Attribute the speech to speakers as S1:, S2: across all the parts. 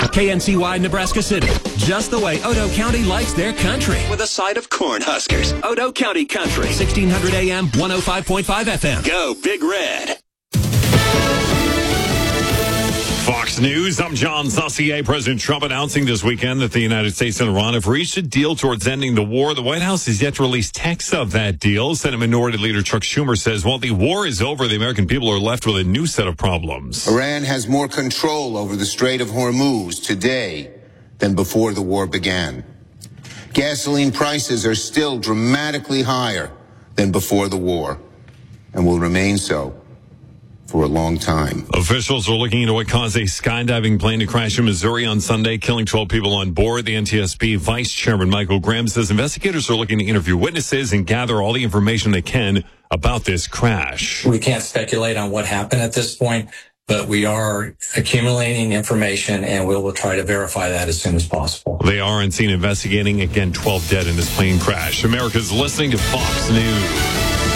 S1: KNCY, Nebraska City. Just the way Odo County likes their country. With a side of Cornhuskers. Odo County Country. 1600 AM, 105.5 FM. Go Big Red.
S2: Fox News, I'm John Saucier. President Trump announcing this weekend that the United States and Iran have reached a deal towards ending the war. The White House has yet to release text of that deal. Senate Minority Leader Chuck Schumer says while the war is over, the American people are left with a new set of problems.
S3: Iran has more control over the Strait of Hormuz today than before the war began. Gasoline prices are still dramatically higher than before the war and will remain so for a long time.
S2: Officials are looking into what caused a skydiving plane to crash in Missouri on Sunday, killing 12 people on board. The NTSB Vice Chairman Michael Graham says investigators are looking to interview witnesses and gather all the information they can about this crash.
S4: We can't speculate on what happened at this point, but we are accumulating information and we will try to verify that as soon as possible.
S2: They are on scene investigating. Again, 12 dead in this plane crash. America's listening to Fox News.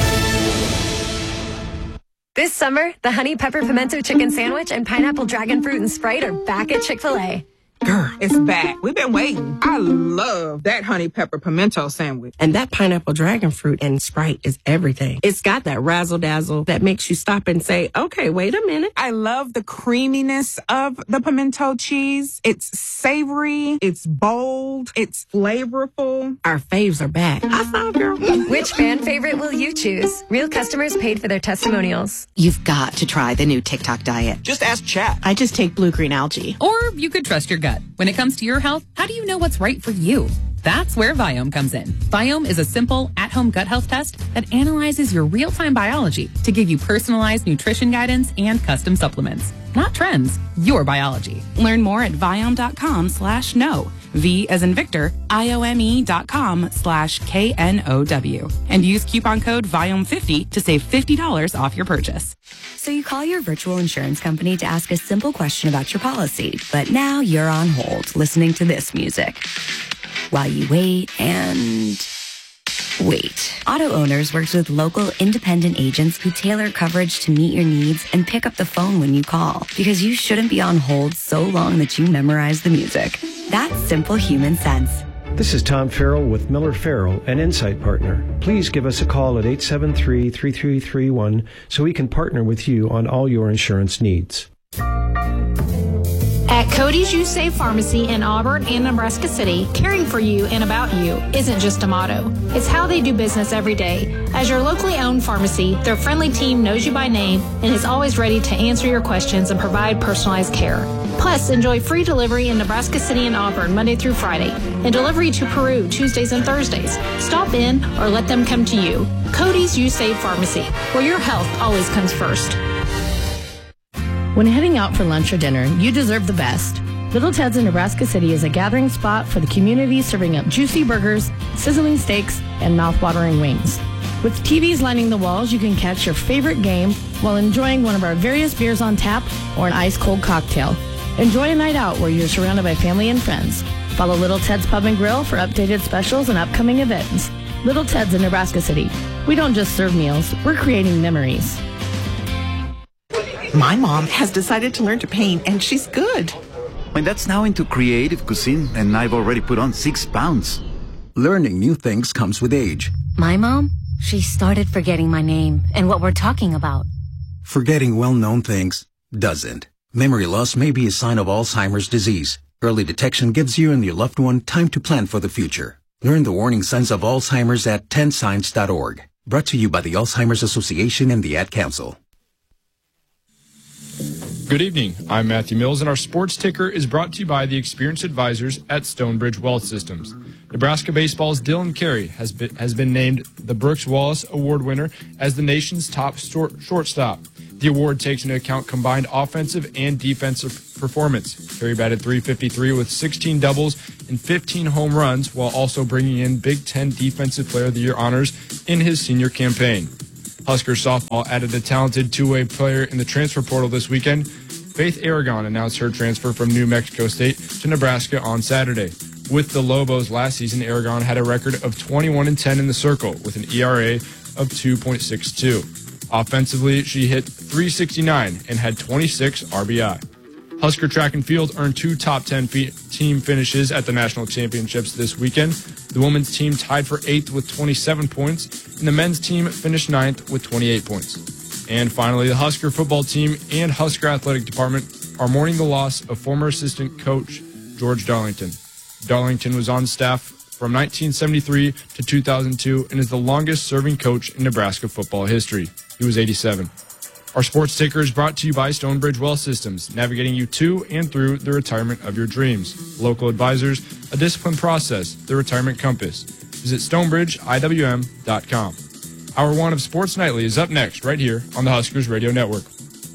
S5: This summer, the Honey Pepper Pimento Chicken Sandwich and Pineapple Dragon Fruit and Sprite are back at Chick-fil-A.
S6: Girl, it's back. We've been waiting. I love that Honey Pepper Pimento Sandwich.
S7: And that Pineapple Dragon Fruit and Sprite is everything. It's got that razzle-dazzle that makes you stop and say, okay, wait a minute.
S6: I love the creaminess of the pimento cheese. It's savory. It's bold. It's flavorful.
S7: Our faves are back. I saw, girl.
S5: Which fan favorite will you choose? Real customers paid for their testimonials.
S8: You've got to try the new TikTok diet.
S9: Just ask Chat.
S10: I just take blue-green algae.
S11: Or you could trust your gut. When it comes to your health, how do you know what's right for you? That's where Viome comes in. Viome is a simple, at-home gut health test that analyzes your real-time biology to give you personalized nutrition guidance and custom supplements. Not trends, your biology.
S10: Learn more at Viome.com/know. V as in Victor, IOME.com/KNOW. And use coupon code Viome50 to save $50 off your purchase.
S12: So you call your virtual insurance company to ask a simple question about your policy, but now you're on hold listening to this music. While you wait and wait. Auto Owners works with local independent agents who tailor coverage to meet your needs and pick up the phone when you call, because you shouldn't be on hold so long that you memorize the music. That's simple human sense.
S13: This is Tom Farrell with Miller Farrell, an Insight partner. Please give us a call at 873-3331 so we can partner with you on all your insurance needs.
S14: At Cody's You Save Pharmacy in Auburn and Nebraska City, caring for you and about you isn't just a motto. It's how they do business every day. As your locally owned pharmacy, their friendly team knows you by name and is always ready to answer your questions and provide personalized care. Plus, enjoy free delivery in Nebraska City and Auburn Monday through Friday and delivery to Peru Tuesdays and Thursdays. Stop in or let them come to you. Cody's You Save Pharmacy, where your health always comes first.
S15: When heading out for lunch or dinner, you deserve the best. Little Ted's in Nebraska City is a gathering spot for the community, serving up juicy burgers, sizzling steaks, and mouth-watering wings. With TVs lining the walls, you can catch your favorite game while enjoying one of our various beers on tap or an ice-cold cocktail. Enjoy a night out where you're surrounded by family and friends. Follow Little Ted's Pub and Grill for updated specials and upcoming events. Little Ted's in Nebraska City. We don't just serve meals, we're creating memories.
S9: My mom has decided to learn to paint, and she's good.
S16: My dad's now into creative cuisine, and I've already put on 6 pounds.
S17: Learning new things comes with age.
S18: My mom, she started forgetting my name and what we're talking about.
S17: Forgetting well-known things doesn't. Memory loss may be a sign of Alzheimer's disease. Early detection gives you and your loved one time to plan for the future. Learn the warning signs of Alzheimer's at 10signs.org. Brought to you by the Alzheimer's Association and the Ad Council.
S19: Good evening. I'm Matthew Mills, and our sports ticker is brought to you by the experienced advisors at Stonebridge Wealth Systems. Nebraska baseball's Dylan Carey has been named the Brooks Wallace Award winner as the nation's top shortstop. The award takes into account combined offensive and defensive performance. Carey batted .353 with 16 doubles and 15 home runs, while also bringing in Big Ten Defensive Player of the Year honors in his senior campaign. Husker softball added a talented two-way player in the transfer portal this weekend. Faith Aragon announced her transfer from New Mexico State to Nebraska on Saturday. With the Lobos last season, Aragon had a record of 21-10 in the circle with an ERA of 2.62. Offensively, she hit .369 and had 26 RBI. Husker track and field earned 2 top 10 team finishes at the national championships this weekend. The women's team tied for 8th with 27 points, and the men's team finished 9th with 28 points. And finally, the Husker football team and Husker athletic department are mourning the loss of former assistant coach George Darlington. Darlington was on staff from 1973 to 2002 and is the longest-serving coach in Nebraska football history. He was 87. Our sports ticker is brought to you by Stonebridge Wealth Systems, navigating you to and through the retirement of your dreams. Local advisors, a disciplined process, the retirement compass. Visit StonebridgeIWM.com. Hour 1 of Sports Nightly is up next, right here on the Huskers Radio Network.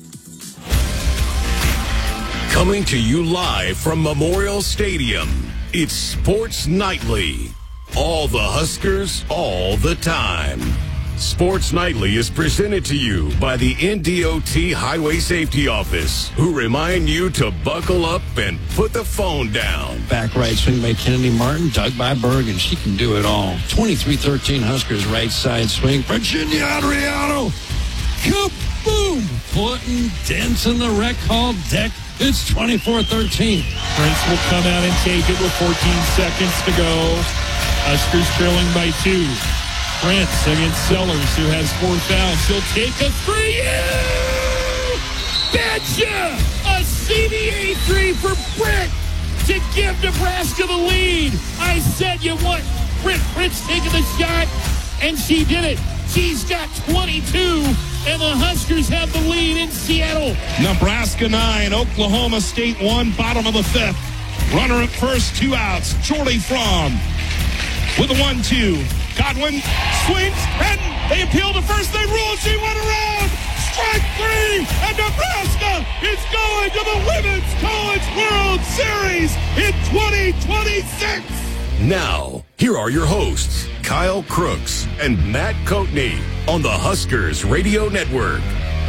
S20: Coming to you live from Memorial Stadium, it's Sports Nightly. All the Huskers, all the time. Sports Nightly is presented to you by the NDOT Highway Safety Office, who remind you to buckle up and put the phone down.
S21: Back right swing by Kennedy Martin, dug by Bergen. She can do it all. 23-13 Huskers right side swing. Virginia Adriano. Kaboom! Putting dents in the rec hall deck. It's 24-13.
S22: Prince will come out and take it with 14 seconds to go. Huskers trailing by 2. Prince against Sellers, who has 4 fouls. She'll take a three. Betcha! A CBA 3 for Britt to give Nebraska the lead. I said you want Britt Prince taking the shot, and she did it. She's got 22, and the Huskers have the lead in Seattle.
S23: Nebraska 9, Oklahoma State 1, bottom of the 5th. Runner at first, 2 outs. Jordy Fromm with a 1-2. Godwin swings, and they appeal to first. They rule. She went around. Strike 3, and Nebraska is going to the Women's College World Series in 2026.
S20: Now, here are your hosts, Kyle Crooks and Matt Coatney on the Huskers Radio Network.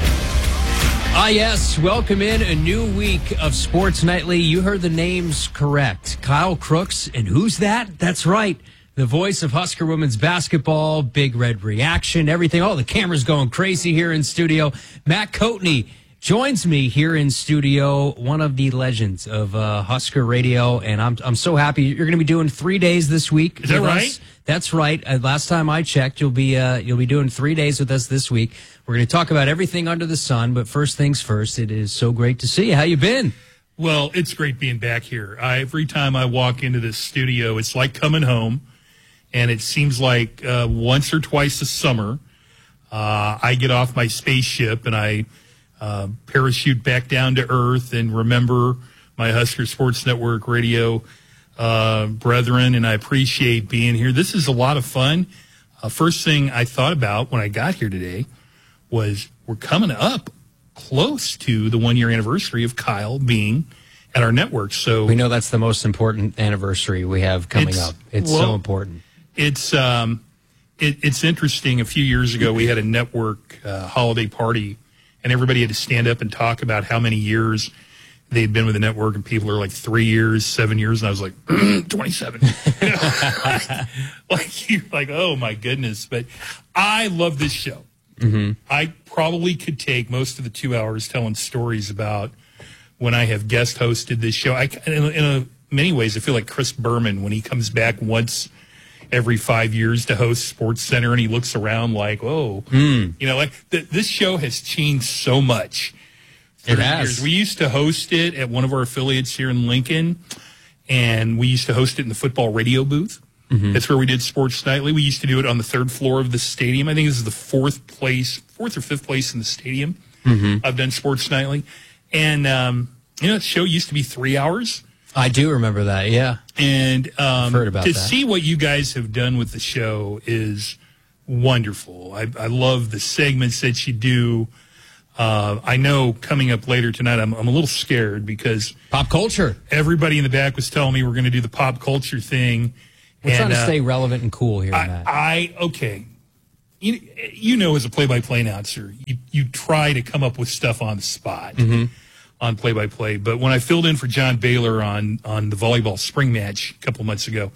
S24: Yes, welcome in a new week of Sports Nightly. You heard the names correct. Kyle Crooks, and who's that? That's right. The voice of Husker women's basketball, Big Red Reaction, everything. Oh, the camera's going crazy here in studio. Matt Coatney joins me here in studio, one of the legends of Husker Radio, and I'm so happy. You're going to be doing 3 days this week.
S22: Is that right?
S24: That's right. Last time I checked, you'll be doing 3 days with us this week. We're going to talk about everything under the sun, but first things first, it is so great to see you. How you been?
S22: Well, it's great being back here. Every time I walk into this studio, it's like coming home. And it seems like once or twice a summer, I get off my spaceship and I parachute back down to Earth and remember my Husker Sports Network radio brethren, and I appreciate being here. This is a lot of fun. First thing I thought about when I got here today was we're coming up close to the 1-year anniversary of Kyle being at our network. So
S24: we know that's the most important anniversary we have coming up. It's so important.
S22: It's interesting. A few years ago, we had a network holiday party, and everybody had to stand up and talk about how many years they'd been with the network, and people are like 3 years, 7 years, and I was like 27. like oh my goodness! But I love this show.
S24: Mm-hmm.
S22: I probably could take most of the 2 hours telling stories about when I have guest hosted this show. In many ways, I feel like Chris Berman when he comes back once every 5 years to host Sports Center, and he looks around like, oh, this show has changed so much.
S24: It has.
S22: Years. We used to host it at one of our affiliates here in Lincoln, and we used to host it in the football radio booth.
S24: Mm-hmm.
S22: That's where we did Sports Nightly. We used to do it on the 3rd floor of the stadium. I think this is the 4th or 5th place in the stadium.
S24: Mm-hmm.
S22: I've done Sports Nightly. And, the show used to be 3 hours.
S24: I do remember that, yeah.
S22: And
S24: I've heard about
S22: to
S24: that.
S22: see what you guys have done with the show is wonderful. I love the segments that you do. I know coming up later tonight, I'm a little scared because
S24: pop culture.
S22: Everybody in the back was telling me we're going to do the pop culture thing.
S24: We're trying to stay relevant and cool here, Matt.
S22: Okay. You know, as a play-by-play announcer, you try to come up with stuff on the spot.
S24: Mm-hmm.
S22: On play-by-play. But when I filled in for John Baylor on the volleyball spring match a couple months ago,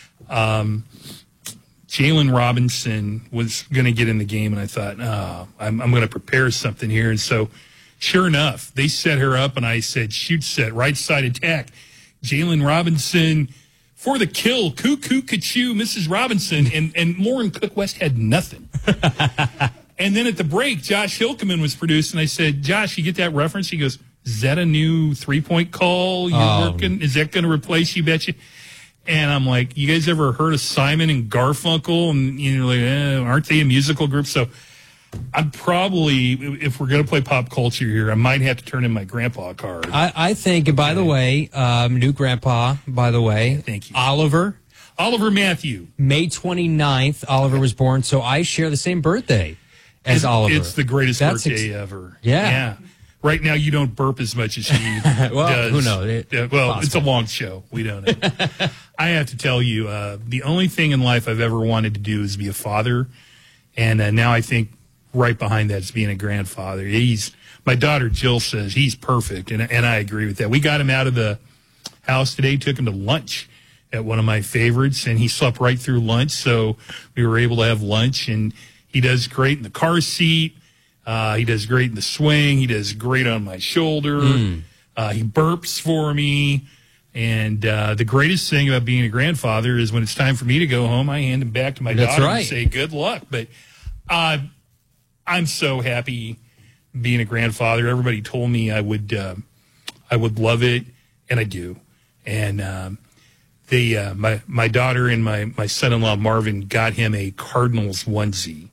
S22: Jalen Robinson was going to get in the game, and I thought, I'm going to prepare something here. And so sure enough, they set her up, and I said, shoot set, right side attack. Jalen Robinson for the kill, cuckoo, kachoo, Mrs. Robinson, and Lauren Cook West had nothing. And then at the break, Josh Hilkeman was produced, and I said, Josh, you get that reference? He goes, is that a new 3-point call you're working? Is that going to replace You Betcha? And I'm like, you guys ever heard of Simon and Garfunkel? And you're like, aren't they a musical group? So I'm probably, if we're going to play pop culture here, I might have to turn in my grandpa card.
S24: I think, by the way, new grandpa, by the way.
S22: Thank you. Oliver Matthew.
S24: May 29th, Oliver was born, so I share the same birthday as Oliver.
S22: It's the greatest birthday ever.
S24: Yeah.
S22: Right now, you don't burp as much as he
S24: well,
S22: does.
S24: Who knows?
S22: It's a long show. We don't know. I have to tell you, the only thing in life I've ever wanted to do is be a father. And now I think right behind that is being a grandfather. My daughter Jill says he's perfect, and I agree with that. We got him out of the house today, took him to lunch at one of my favorites, and he slept right through lunch, so we were able to have lunch, and he does great in the car seat. He does great in the swing. He does great on my shoulder. He burps for me. And the greatest thing about being a grandfather is when it's time for me to go home, I hand him back to my daughter and say, good luck. But I'm so happy being a grandfather. Everybody told me I would love it, and I do. And my daughter and my son-in-law Marvin got him a Cardinals onesie,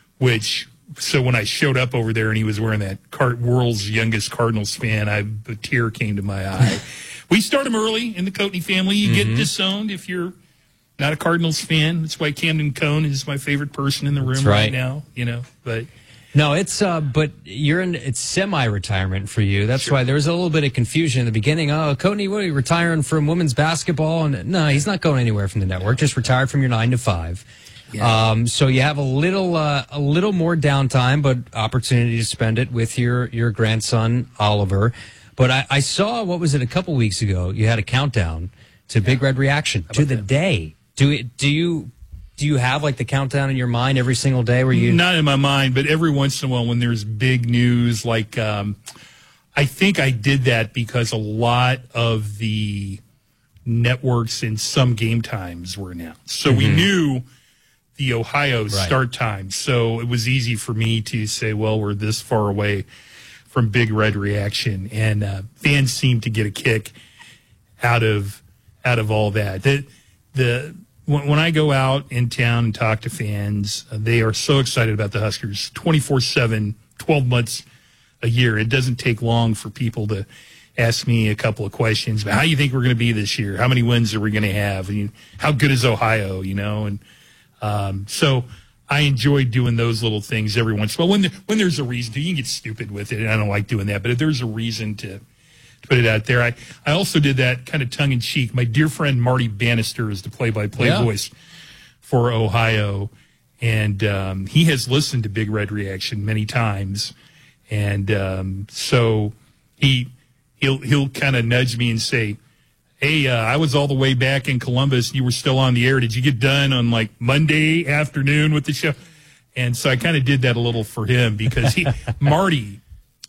S22: so when I showed up over there and he was wearing that world's youngest Cardinals fan, a tear came to my eye. We start him early in the Coatney family. You get disowned if you're not a Cardinals fan. That's why Camden Cone is my favorite person in the room right now. But
S24: no, it's but it's semi-retirement for you. That's why there was a little bit of confusion in the beginning. Oh, Coatney, what are you retiring from women's basketball? And no, he's not going anywhere from the network. Just retired from your 9 to 5. Yeah. So you have a little more downtime, but opportunity to spend it with your grandson Oliver. But I saw, what was it, a couple weeks ago? You had a countdown to Big Red Reaction to the day. Do you have like the countdown in your mind every single day? Where you
S22: not in my mind, but every once in a while when there's big news, like I think I did that because a lot of the networks and some game times were announced, so we knew the Ohio start time. So it was easy for me to say, well, we're this far away from Big Red Reaction. And fans seem to get a kick out of all that. When I go out in town and talk to fans, they are so excited about the Huskers 24/7, 12 months a year. It doesn't take long for people to ask me a couple of questions about how you think we're going to be this year. How many wins are we going to have? How good is Ohio? And so I enjoy doing those little things every once in a while. When there's a reason to, you can get stupid with it, and I don't like doing that. But if there's a reason to put it out there, I also did that kind of tongue in cheek. My dear friend Marty Bannister is the play-by-play voice for Ohio, and he has listened to Big Red Reaction many times, and so he'll kind of nudge me and say, hey, I was all the way back in Columbus, and you were still on the air. Did you get done on, like, Monday afternoon with the show? And so I kind of did that a little for him because Marty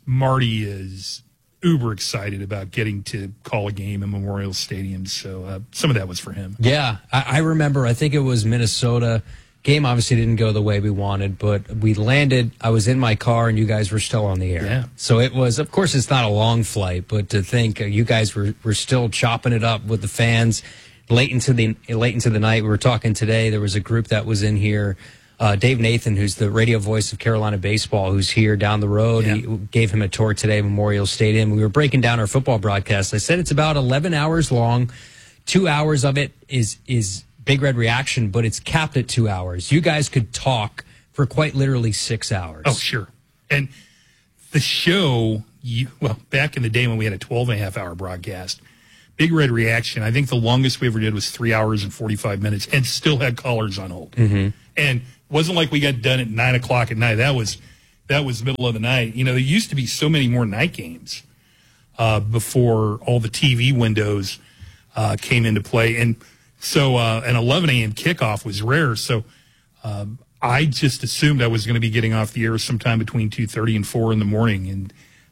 S22: is uber excited about getting to call a game in Memorial Stadium. So some of that was for him.
S24: Yeah, I remember, I think it was Minnesota. Game obviously didn't go the way we wanted, but we landed. I was in my car, and you guys were still on the air.
S22: Yeah.
S24: So it was, of course, it's not a long flight, but to think you guys were still chopping it up with the fans late into the night. We were talking today. There was a group that was in here. Dave Nathan, who's the radio voice of Carolina baseball, who's here down the road. Yeah. He gave him a tour today at Memorial Stadium. We were breaking down our football broadcast. I said it's about 11 hours long. 2 hours of it is Big Red Reaction, but it's capped at 2 hours. You guys could talk for quite literally 6 hours.
S22: Oh, sure. And the show, back in the day when we had a 12-and-a-half-hour broadcast, Big Red Reaction, I think the longest we ever did was 3 hours and 45 minutes and still had callers on hold.
S24: Mm-hmm.
S22: And it wasn't like we got done at 9 o'clock at night. That was middle of the night. There used to be so many more night games before all the TV windows came into play. And so an 11 a.m. kickoff was rare. So I just assumed I was going to be getting off the air sometime between 2:30 and 4 in the morning. And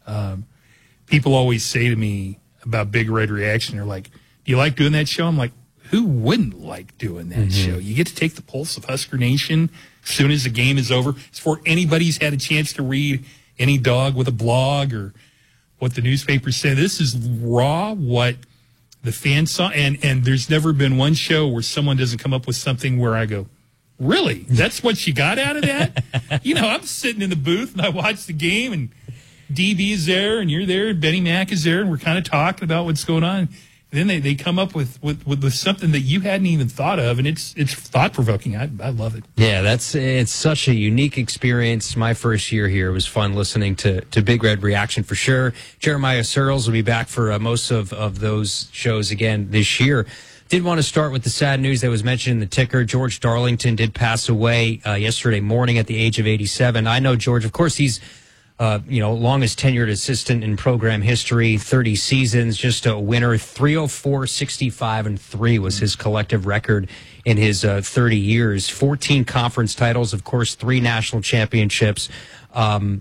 S22: People always say to me about Big Red Reaction, they're like, do you like doing that show? I'm like, who wouldn't like doing that show? You get to take the pulse of Husker Nation as soon as the game is over. It's before anybody's had a chance to read any dog with a blog or what the newspapers say. This is raw, what the fans saw. And there's never been one show where someone doesn't come up with something where I go, really? That's what you got out of that? I'm sitting in the booth and I watch the game and DB is there and you're there and Benny Mack is there and we're kind of talking about what's going on. And then they come up with something that you hadn't even thought of, and it's thought-provoking. I love it.
S24: Yeah, it's such a unique experience. My first year here was fun listening to Big Red Reaction for sure. Jeremiah Searles will be back for most of those shows again this year. Did want to start with the sad news that was mentioned in the ticker. George Darlington did pass away yesterday morning at the age of 87. I know George, of course, he's longest tenured assistant in program history, 30 seasons, just a winner. 304, 65, and 3 was his collective record in his 30 years. 14 conference titles, of course, 3 national championships. And,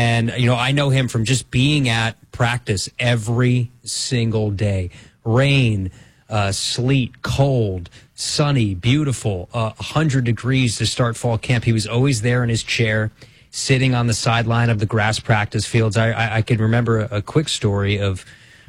S24: I know him from just being at practice every single day. Rain, sleet, cold, sunny, beautiful, 100 degrees to start fall camp. He was always there in his chair, sitting on the sideline of the grass practice fields. I could remember a quick story of,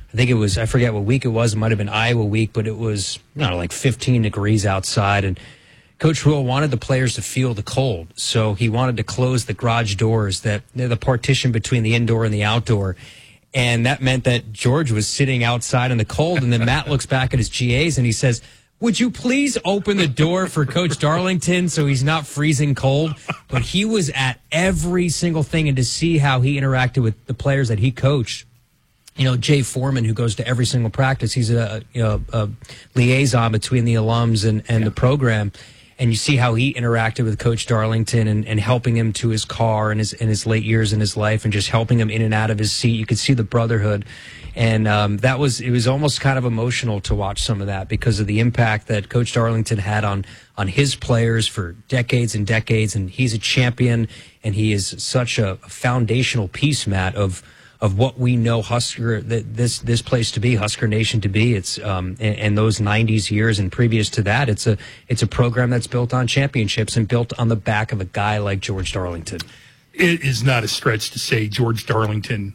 S24: I forget what week it was. It might have been Iowa week, but it was, like 15 degrees outside. And Coach Rule wanted the players to feel the cold. So he wanted to close the garage doors, the partition between the indoor and the outdoor. And that meant that George was sitting outside in the cold. And then Matt looks back at his GAs and he says, would you please open the door for Coach Darlington so he's not freezing cold? But he was at every single thing, and to see how he interacted with the players that he coached. Jay Foreman, who goes to every single practice, he's a liaison between the alums and the program. And you see how he interacted with Coach Darlington and helping him to his car in his late years in his life and just helping him in and out of his seat. You could see the brotherhood. And it was almost kind of emotional to watch some of that because of the impact that Coach Darlington had on his players for decades and decades. And he's a champion, and he is such a foundational piece, Matt, of what we know Husker, this place to be, Husker Nation to be. It's and those 90s years and previous to that, it's a program that's built on championships and built on the back of a guy like George Darlington.
S22: It is not a stretch to say George Darlington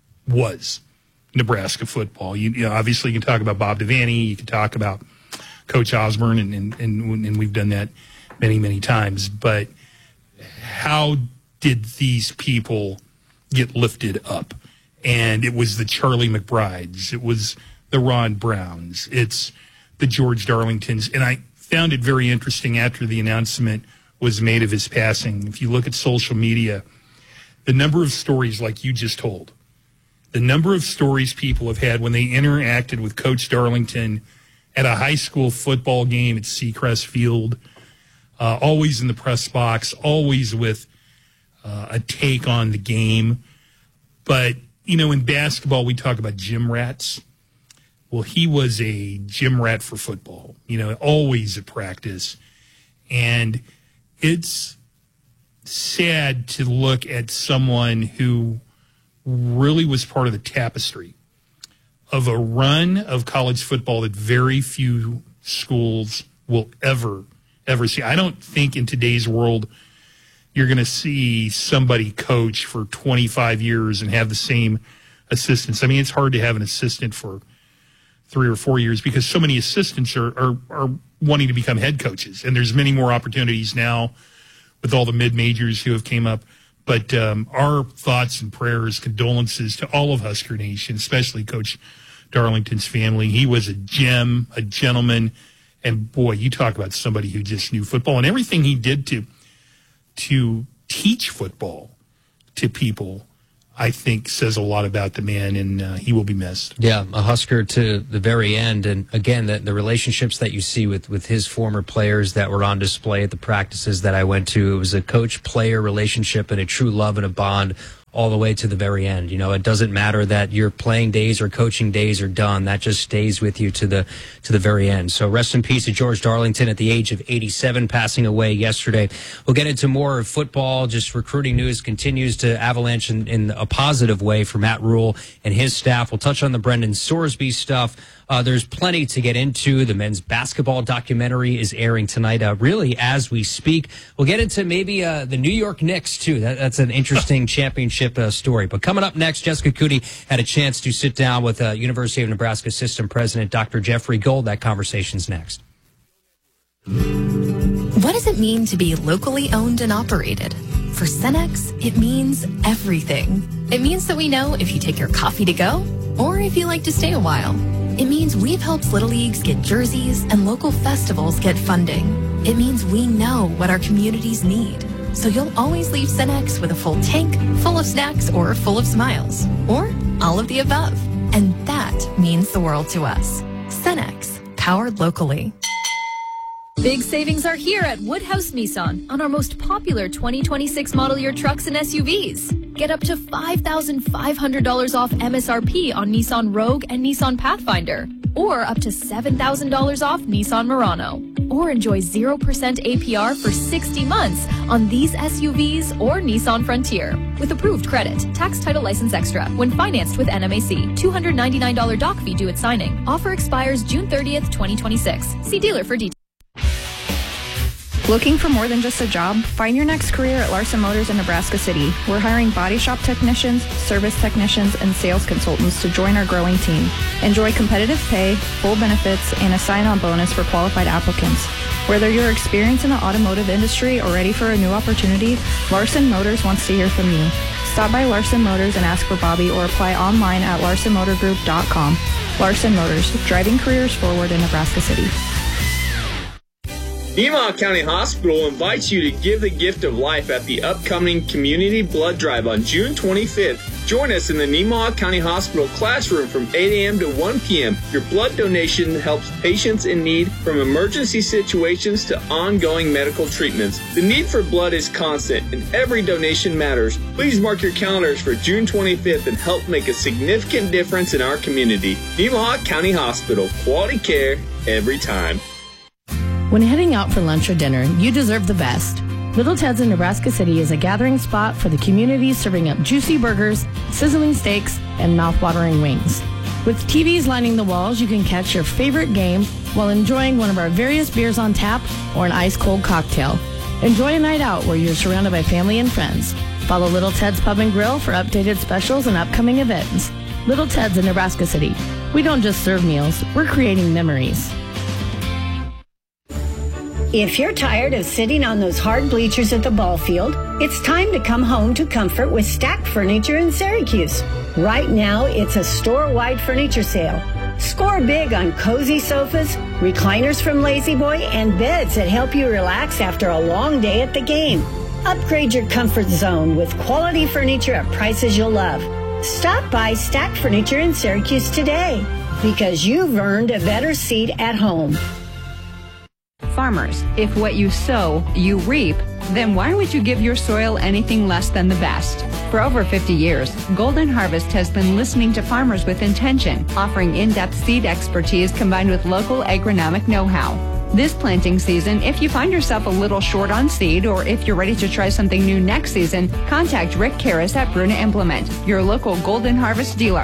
S22: was Nebraska football. Obviously you can talk about Bob Devaney, you can talk about Coach Osborne, and we've done that many, many times. But how did these people get lifted up? And it was the Charlie McBrides, it was the Ron Browns, it's the George Darlingtons. And I found it very interesting after the announcement was made of his passing. If you look at social media, the number of stories like you just told, the number of stories people have had when they interacted with Coach Darlington at a high school football game at Seacrest Field, always in the press box, always with a take on the game. But, in basketball, we talk about gym rats. Well, he was a gym rat for football, always at practice. And it's sad to look at someone who really was part of the tapestry of a run of college football that very few schools will ever see. I don't think in today's world you're going to see somebody coach for 25 years and have the same assistants. I mean, it's hard to have an assistant for 3 or 4 years because so many assistants are wanting to become head coaches, and there's many more opportunities now with all the mid-majors who have came up. But our thoughts and prayers, condolences to all of Husker Nation, especially Coach Darlington's family. He was a gem, a gentleman, and boy, you talk about somebody who just knew football, and everything he did to teach football to people, I think, says a lot about the man, and he will be missed. Yeah,
S24: a Husker to the very end. And again, the relationships that you see with his former players that were on display at the practices that I went to, it was a coach-player relationship and a true love and a bond all the way to the very end. It doesn't matter that your playing days or coaching days are done. That just stays with you to the very end. So rest in peace to George Darlington at the age of 87, passing away yesterday. We'll get into more of football. Just recruiting news continues to avalanche in a positive way for Matt Rule and his staff. We'll touch on the Brendan Sorsby stuff. There's plenty to get into. The men's basketball documentary is airing tonight, really, as we speak. We'll get into maybe the New York Knicks, too. That's an interesting championship story. But coming up next, Jessica Cootie had a chance to sit down with University of Nebraska System President Dr. Jeffrey Gold. That conversation's next.
S1: What does it mean to be locally owned and operated? For Cenex, it means everything. It means that we know if you take your coffee to go or if you like to stay a while. It means we've helped Little Leagues get jerseys and local festivals get funding. It means we know what our communities need. So you'll always leave Cenex with a full tank, full of snacks, or full of smiles. Or all of the above. And that means the world to us. Cenex, powered locally.
S2: Big savings are here at Woodhouse Nissan on our most popular 2026 model year trucks and SUVs. Get up to $5,500 off MSRP on Nissan Rogue and Nissan Pathfinder, or up to $7,000 off Nissan Murano. Or enjoy 0% APR for 60 months on these SUVs or Nissan Frontier. With approved credit, tax title license extra, when financed with NMAC. $299 doc fee due at signing. Offer expires June 30th, 2026. See dealer for details.
S3: Looking for more than just a job? Find your next career at Larson Motors in Nebraska City. We're hiring body shop technicians, service technicians, and sales consultants to join our growing team. Enjoy competitive pay, full benefits, and a sign-on bonus for qualified applicants. Whether you're experienced in the automotive industry or ready for a new opportunity, Larson Motors wants to hear from you. Stop by Larson Motors and ask for Bobby, or apply online at larsonmotorgroup.com. Larson Motors, driving careers forward in Nebraska City.
S4: Nemaha County Hospital invites you to give the gift of life at the upcoming Community Blood Drive on June 25th. Join us in the Nemaha County Hospital classroom from 8 a.m. to 1 p.m. Your blood donation helps patients in need, from emergency situations to ongoing medical treatments. The need for blood is constant, and every donation matters. Please mark your calendars for June 25th and help make a significant difference in our community. Nemaha County Hospital, quality care every time.
S15: When heading out for lunch or dinner, you deserve the best. Little Ted's in Nebraska City is a gathering spot for the community, serving up juicy burgers, sizzling steaks, and mouth-watering wings. With TVs lining the walls, you can catch your favorite game while enjoying one of our various beers on tap or an ice-cold cocktail. Enjoy a night out where you're surrounded by family and friends. Follow Little Ted's Pub and Grill for updated specials and upcoming events. Little Ted's in Nebraska City. We don't just serve meals, we're creating memories.
S25: If you're tired of sitting on those hard bleachers at the ball field, it's time to come home to comfort with Stacked Furniture in Syracuse. Right now, it's a store-wide furniture sale. Score big on cozy sofas, recliners from Lazy Boy, and beds that help you relax after a long day at the game. Upgrade your comfort zone with quality furniture at prices you'll love. Stop by Stacked Furniture in Syracuse today, because you've earned a better seat at home.
S26: Farmers, if what you sow, you reap, then why would you give your soil anything less than the best? For over 50 years, Golden Harvest has been listening to farmers with intention, offering in-depth seed expertise combined with local agronomic know-how. This planting season, if you find yourself a little short on seed, or if you're ready to try something new next season, contact Rick Karras at Bruna Implement, your local Golden Harvest dealer.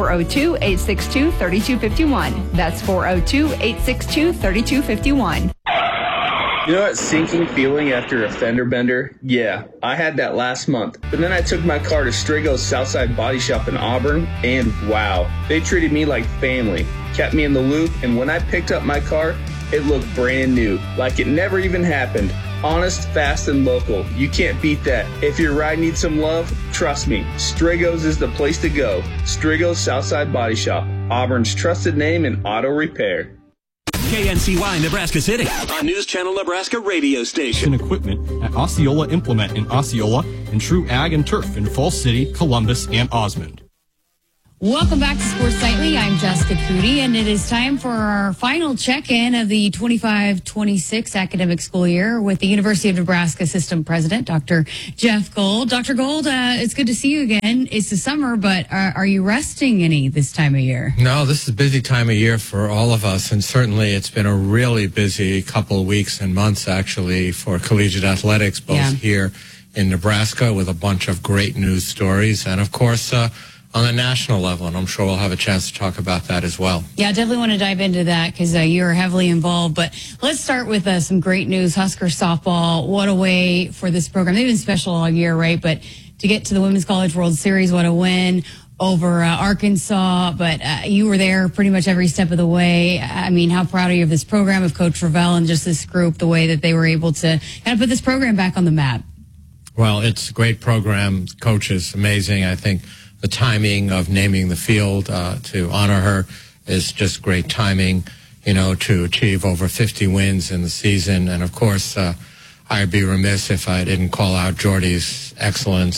S26: 402-862-3251. That's 402-862-3251.
S4: You know that sinking feeling after a fender bender? Yeah, I had that last month. But then I took my car to Strigo's Southside Body Shop in Auburn, and wow, they treated me like family, kept me in the loop, and when I picked up my car, it looked brand new, like it never even happened. Honest, fast, and local. You can't beat that. If your ride needs some love, trust me, Strigo's is the place to go. Strigo's Southside Body Shop, Auburn's trusted name in auto repair.
S27: KNCY Nebraska City, a News Channel Nebraska radio station.
S28: Equipment at Osceola Implement in Osceola and True Ag and Turf in Falls City, Columbus, and Osmond.
S5: Welcome back to Sports Nightly. I'm Jessica Cootie, and it is time for our final check-in of the 25-26 academic school year with the University of Nebraska System President, Dr. Jeff Gold. Dr. Gold, it's good to see you again. It's the summer, but are you resting any this time of year?
S6: No, this is a busy time of year for all of us, and certainly it's been a really busy couple of weeks and months, actually, for collegiate athletics, both here in Nebraska with a bunch of great news stories, and, of course, on the national level, and I'm sure we'll have a chance to talk about that as well.
S5: Yeah, I definitely want to dive into that because you're heavily involved. But let's start with some great news. Husker softball, what a way for this program. They've been special all year, right? But to get to the Women's College World Series, what a win over Arkansas. But you were there pretty much every step of the way. I mean, how proud are you of this program, of Coach Ravel and just this group, the way that they were able to kind of put this program back on the map?
S6: Well, it's a great program. Coach is amazing. I think the timing of naming the field to honor her is just great timing, to achieve over 50 wins in the season. And, of course, I'd be remiss if I didn't call out Jordy's excellence,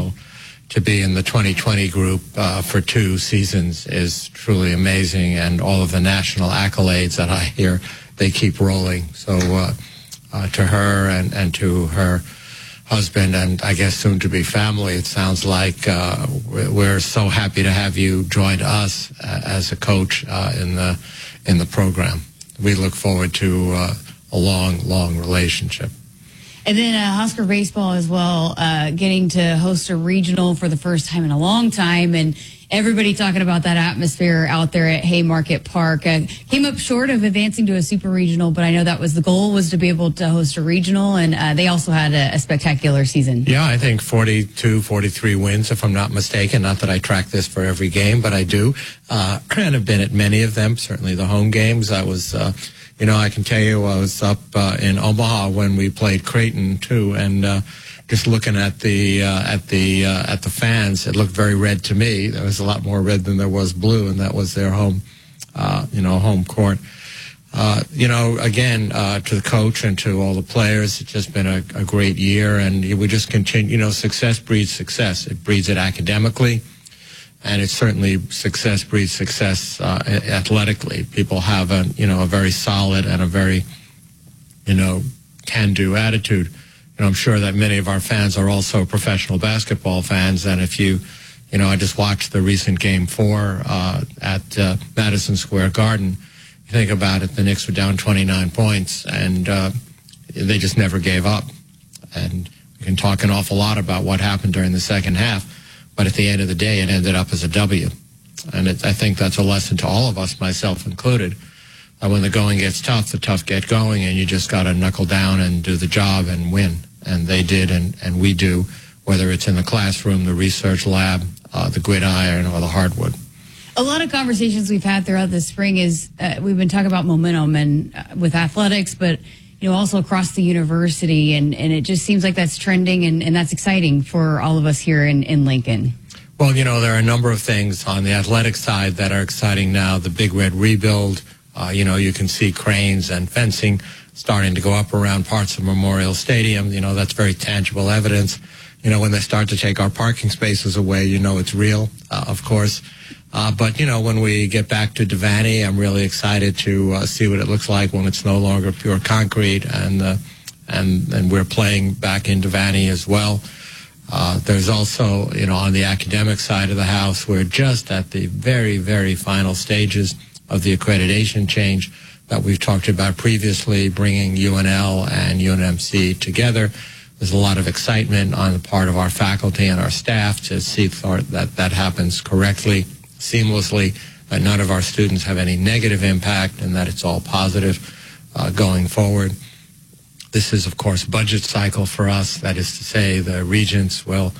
S6: to be in the 2020 group for 2 seasons is truly amazing. And all of the national accolades that I hear, they keep rolling. So to her and to her husband and I guess soon to be family, it sounds like we're so happy to have you join us as a coach in the program. We look forward to a long relationship.
S5: And then Husker baseball as well, getting to host a regional for the first time in a long time, and everybody talking about that atmosphere out there at Haymarket Park. Came up short of advancing to a super regional, but I know that was the goal, was to be able to host a regional, and they also had a spectacular season. Yeah,
S6: I think 42, 43 wins, if I'm not mistaken. Not that I track this for every game, but I do. And have been at many of them, certainly the home games. I was... I can tell you I was up in Omaha when we played Creighton too, and just looking at the fans, it looked very red to me. There was a lot more red than there was blue, and that was their home court. Again, to the coach and to all the players, it's just been a great year, and we just continue. Success breeds success. It breeds it academically. And it's certainly success breeds success athletically. People have a very solid and a very, can-do attitude. And I'm sure that many of our fans are also professional basketball fans. And if I just watched the recent Game 4 at Madison Square Garden. You think about it, the Knicks were down 29 points, and they just never gave up. And we can talk an awful lot about what happened during the second half. But at the end of the day, it ended up as a W. And I think that's a lesson to all of us, myself included. When the going gets tough, the tough get going, and you just got to knuckle down and do the job and win. And they did, and we do, whether it's in the classroom, the research lab, the gridiron, or the hardwood.
S5: A lot of conversations we've had throughout the spring is we've been talking about momentum and with athletics, but also across the university, and it just seems like that's trending, and that's exciting for all of us here in Lincoln.
S6: Well, there are a number of things on the athletic side that are exciting now. The Big Red rebuild, you can see cranes and fencing starting to go up around parts of Memorial Stadium. That's very tangible evidence. When they start to take our parking spaces away, it's real, of course. But when we get back to Devaney, I'm really excited to see what it looks like when it's no longer pure concrete, and we're playing back in Devaney as well. There's also, on the academic side of the house, we're just at the very, very final stages of the accreditation change that we've talked about previously, bringing UNL and UNMC together. There's a lot of excitement on the part of our faculty and our staff to see that happens correctly, seamlessly, that none of our students have any negative impact, and that it's all positive going forward. This is, of course, budget cycle for us. That is to say, the regents will,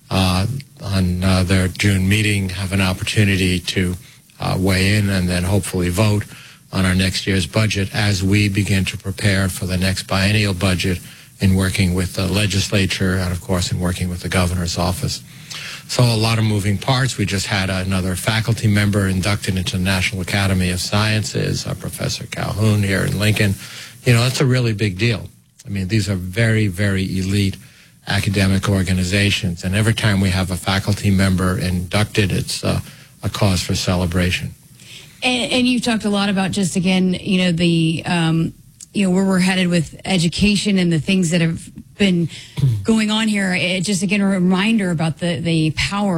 S6: on their June meeting, have an opportunity to weigh in and then hopefully vote on our next year's budget as we begin to prepare for the next biennial budget in working with the legislature and, of course, in working with the governor's office. So a lot of moving parts. We just had another faculty member inducted into the National Academy of Sciences, Professor Calhoun here in Lincoln. That's a really big deal. I mean, these are very, very elite academic organizations. And every time we have a faculty member inducted, it's a a cause for celebration.
S5: And you've talked a lot about just, again, the, where we're headed with education and the things that have been going on here. It just, again, a reminder about the power